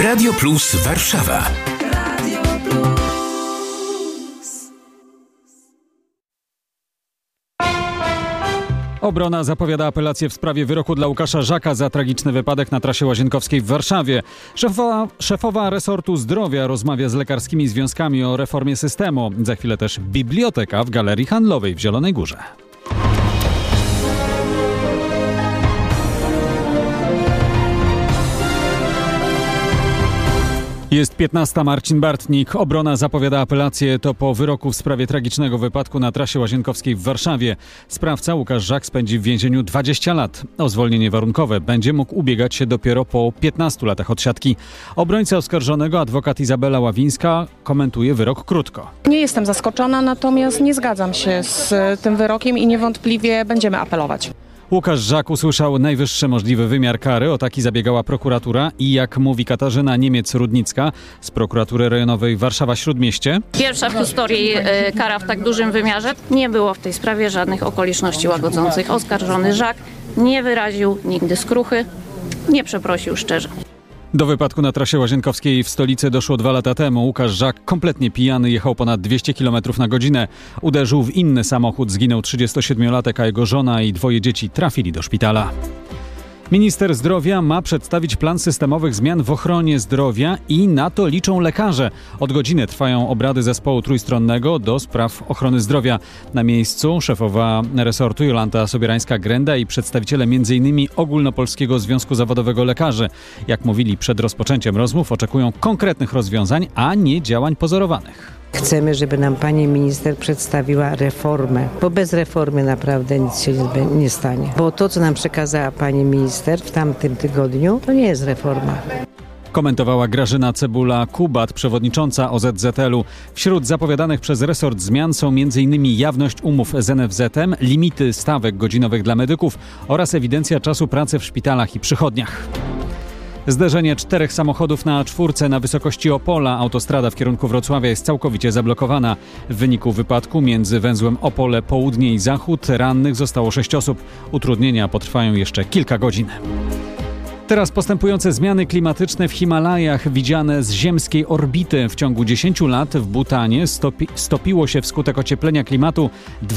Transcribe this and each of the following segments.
Radio Plus Warszawa. Obrona zapowiada apelację w sprawie wyroku dla Łukasza Żaka za tragiczny wypadek na trasie łazienkowskiej w Warszawie. Szefowa resortu zdrowia rozmawia z lekarskimi związkami o reformie systemu. Za chwilę też biblioteka w Galerii Handlowej w Zielonej Górze. Jest 15. Marcin Bartnik. Obrona zapowiada apelację. To po wyroku w sprawie tragicznego wypadku na trasie łazienkowskiej w Warszawie. Sprawca Łukasz Żak spędzi w więzieniu 20 lat. O zwolnienie warunkowe będzie mógł ubiegać się dopiero po 15 latach odsiadki. Obrońca oskarżonego, adwokat Izabela Ławińska, komentuje wyrok krótko. Nie jestem zaskoczona, natomiast nie zgadzam się z tym wyrokiem i niewątpliwie będziemy apelować. Łukasz Żak usłyszał najwyższy możliwy wymiar kary. O taki zabiegała prokuratura i jak mówi Katarzyna Niemiec-Rudnicka z prokuratury rejonowej Warszawa-Śródmieście. Pierwsza w historii kara w tak dużym wymiarze. Nie było w tej sprawie żadnych okoliczności łagodzących. Oskarżony Żak nie wyraził nigdy skruchy, nie przeprosił szczerze. Do wypadku na trasie łazienkowskiej w stolicy doszło 2 lata temu. Łukasz Żak, kompletnie pijany, jechał ponad 200 km na godzinę. Uderzył w inny samochód, zginął 37-latek, a jego żona i 2 dzieci trafili do szpitala. Minister zdrowia ma przedstawić plan systemowych zmian w ochronie zdrowia i na to liczą lekarze. Od godziny trwają obrady zespołu trójstronnego do spraw ochrony zdrowia. Na miejscu szefowa resortu Jolanta Sobierańska-Grenda i przedstawiciele m.in. Ogólnopolskiego Związku Zawodowego Lekarzy. Jak mówili przed rozpoczęciem rozmów, oczekują konkretnych rozwiązań, a nie działań pozorowanych. Chcemy, żeby nam pani minister przedstawiła reformę, bo bez reformy naprawdę nic się nie stanie. Bo to, co nam przekazała pani minister w tamtym tygodniu, to nie jest reforma. Komentowała Grażyna Cebula-Kubat, przewodnicząca OZZL-u. Wśród zapowiadanych przez resort zmian są m.in. jawność umów z NFZ-em, limity stawek godzinowych dla medyków oraz ewidencja czasu pracy w szpitalach i przychodniach. Zderzenie 4 samochodów na A4 na wysokości Opola. Autostrada w kierunku Wrocławia jest całkowicie zablokowana. W wyniku wypadku między węzłem Opole Południe i Zachód rannych zostało 6 osób. Utrudnienia potrwają jeszcze kilka godzin. Teraz postępujące zmiany klimatyczne w Himalajach widziane z ziemskiej orbity. W ciągu 10 lat w Bhutanie stopiło się wskutek ocieplenia klimatu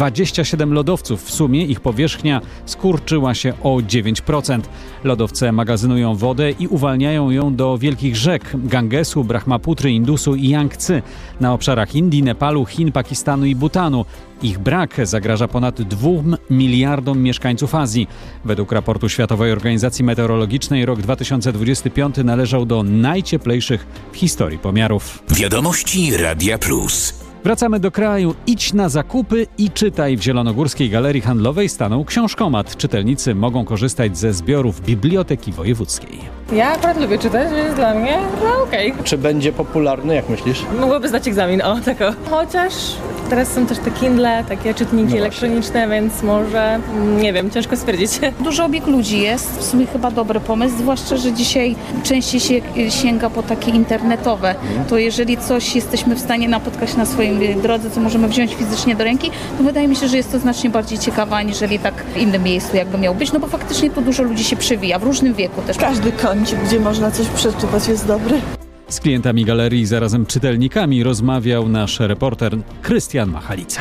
27 lodowców. W sumie ich powierzchnia skurczyła się o 9%. Lodowce magazynują wodę i uwalniają ją do wielkich rzek Gangesu, Brahmaputry, Indusu i Jangtzy na obszarach Indii, Nepalu, Chin, Pakistanu i Bhutanu. Ich brak zagraża ponad 2 miliardom mieszkańców Azji. Według raportu Światowej Organizacji Meteorologicznej rok 2025 należał do najcieplejszych w historii pomiarów. Wiadomości Radia Plus. Wracamy do kraju. Idź na zakupy i czytaj. W Zielonogórskiej Galerii Handlowej stanął książkomat. Czytelnicy mogą korzystać ze zbiorów Biblioteki Wojewódzkiej. Ja akurat lubię czytać, więc dla mnie okej. Czy będzie popularny, jak myślisz? Mogłoby zdać egzamin, tako. Chociaż teraz są też te Kindle, takie czytniki elektroniczne, więc może, nie wiem, ciężko stwierdzić. Dużo obieg ludzi jest, w sumie chyba dobry pomysł, zwłaszcza, że dzisiaj częściej się sięga po takie internetowe. To jeżeli coś jesteśmy w stanie napotkać na swojej drodze, co możemy wziąć fizycznie do ręki, to wydaje mi się, że jest to znacznie bardziej ciekawe, aniżeli tak w innym miejscu jakby miał być, no bo faktycznie tu dużo ludzi się przewija, w różnym wieku też. Każdy kącik, gdzie można coś przeczytać, jest dobry. Z klientami galerii, zarazem czytelnikami rozmawiał nasz reporter Krystian Machalica.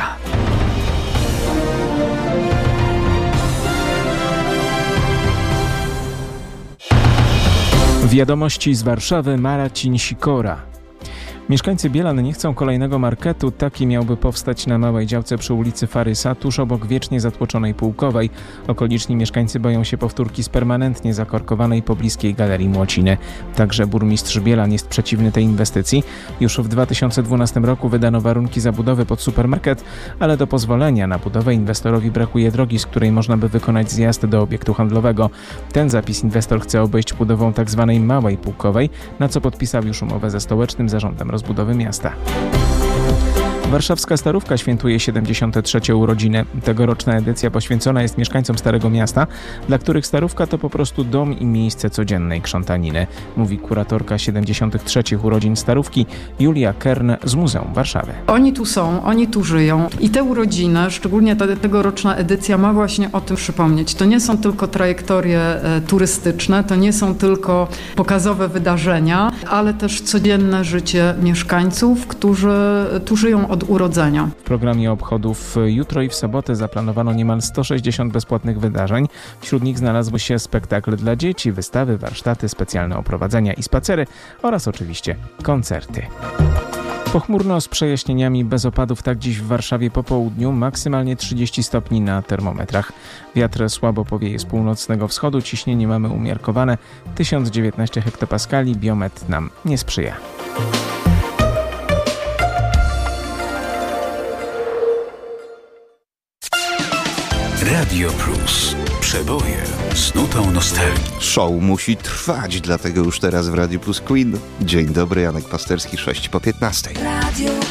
Wiadomości z Warszawy, Marcin Sikora. Mieszkańcy Bielan nie chcą kolejnego marketu. Taki miałby powstać na małej działce przy ulicy Farysa, tuż obok wiecznie zatłoczonej Pułkowej. Okoliczni mieszkańcy boją się powtórki z permanentnie zakorkowanej pobliskiej Galerii Młociny. Także burmistrz Bielan jest przeciwny tej inwestycji. Już w 2012 roku wydano warunki zabudowy pod supermarket, ale do pozwolenia na budowę inwestorowi brakuje drogi, z której można by wykonać zjazd do obiektu handlowego. Ten zapis inwestor chce obejść budową tzw. małej Pułkowej, na co podpisał już umowę ze Stołecznym Zarządem Rozbudowy Miasta. Warszawska Starówka świętuje 73. urodziny. Tegoroczna edycja poświęcona jest mieszkańcom Starego Miasta, dla których Starówka to po prostu dom i miejsce codziennej krzątaniny, mówi kuratorka 73. urodzin Starówki Julia Kern z Muzeum Warszawy. Oni tu są, oni tu żyją i te urodziny, szczególnie ta tegoroczna edycja ma właśnie o tym przypomnieć. To nie są tylko trajektorie turystyczne, to nie są tylko pokazowe wydarzenia, ale też codzienne życie mieszkańców, którzy tu żyją od urodzenia. W programie obchodów jutro i w sobotę zaplanowano niemal 160 bezpłatnych wydarzeń. Wśród nich znalazły się spektakle dla dzieci, wystawy, warsztaty, specjalne oprowadzenia i spacery oraz oczywiście koncerty. Pochmurno z przejaśnieniami, bez opadów, tak dziś w Warszawie po południu, maksymalnie 30 stopni na termometrach. Wiatr słabo powieje z północnego wschodu, ciśnienie mamy umiarkowane, 1019 hektopaskali, biometr nam nie sprzyja. Radio Plus. Przeboje z nutą nostalgii. Show musi trwać, dlatego już teraz w Radio Plus Queen. Dzień dobry, Janek Pasterski, 6 po 15.